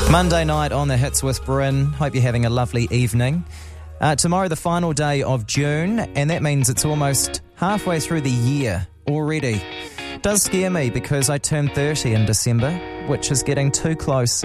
Monday night on the Hits with Bryn. Hope you're having a lovely evening. Tomorrow, the final day of June, and that means it's almost halfway through the year already. Does scare me because I turned 30 in December, which is getting too close